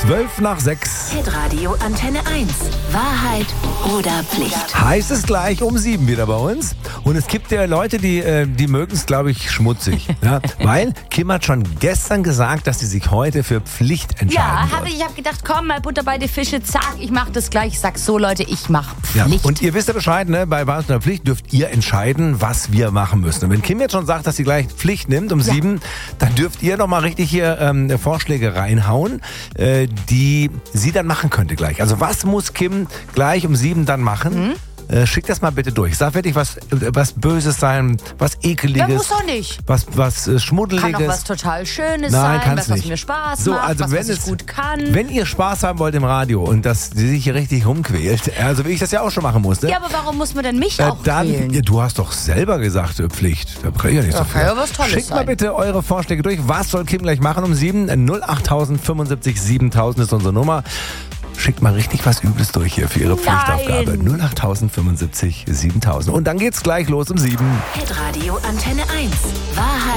5:12. Hitradio Antenne 1. Wahrheit oder Pflicht? Heißt es gleich um 7 wieder bei uns. Und es gibt ja Leute, die mögen es, glaube ich, schmutzig. Ja? Weil Kim hat schon gestern gesagt, dass sie sich heute für Pflicht entscheiden wird. Ich habe gedacht, komm, mal Butter bei die Fische, zack, ich mach das gleich. Ich sag so, Leute, ich mach Ja, Pflicht. und ihr wisst ja Bescheid, ne? Bei Wahrheit oder Pflicht dürft ihr entscheiden, was wir machen müssen. Und wenn Kim jetzt schon sagt, dass sie gleich Pflicht nimmt um 7, dann dürft ihr noch mal richtig hier Vorschläge reinhauen, die sie dann machen könnte gleich. Also was muss Kim gleich um 7 dann machen? Schickt das mal bitte durch. Es darf wirklich was Böses sein, was Ekeliges. Ja, muss doch nicht. Was Schmuddeliges. Kann auch was total Schönes Nein, sein, kann's was nicht. mir Spaß So, macht, also was ich gut kann. Wenn ihr Spaß haben wollt im Radio und dass sie sich hier richtig rumquält, also wie ich das ja auch schon machen musste. Ja, aber warum muss man denn mich auch quälen? Ja, du hast doch selber gesagt, Pflicht. Da kann ich ja nicht so viel. kann ja was Tolles Schickt mal sein. bitte eure Vorschläge durch. Was soll Kim gleich machen um 7? 08000 75 7000 ist unsere Nummer. Schickt mal richtig was Übles durch hier für ihre Pflichtaufgabe. 08000 75 7000. Und dann geht's gleich los um 7. Hitradio Antenne 1. Wahrheit